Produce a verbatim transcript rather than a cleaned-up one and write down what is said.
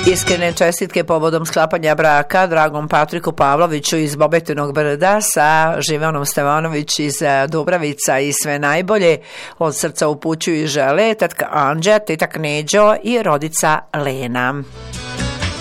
Iskrene čestitke povodom sklapanja braka dragom Patriku Pavloviću iz Bobetinog Brda sa Živanom Stevanović iz Dubravica i sve najbolje od srca upućuju i žele tatka Anđa, tetak Neđo i rodica Lena.